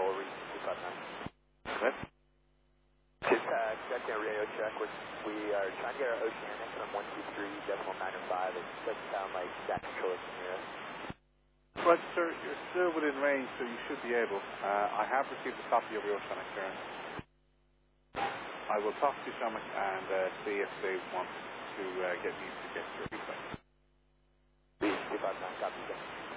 control, reading 259. Cliff? Just checking a radio check. We are trying to get our Oceanic from 123.905. It doesn't sound like that control is near us. Well, sir, you're still within range, so you should be able. I have received a copy of your Oceanic clearance. I will talk to Shamrock and see if they want to get me to get your request. Reading 259, copy.